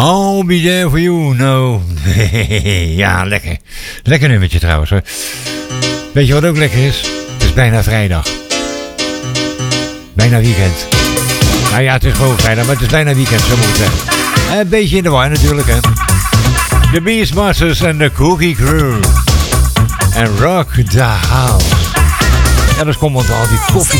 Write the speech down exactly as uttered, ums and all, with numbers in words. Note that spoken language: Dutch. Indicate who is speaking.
Speaker 1: I'll be there for you, no. Ja, lekker. Lekker nummertje trouwens hoor. Weet je wat ook lekker is? Het is bijna vrijdag. Bijna weekend. Nou ja, het is gewoon vrijdag, maar het is bijna weekend, zo moet ik zeggen. Een beetje in de war natuurlijk, hè. The Beastmasters en de Cookie Crew. En Rock the House. Ja, dat komt want al die koffie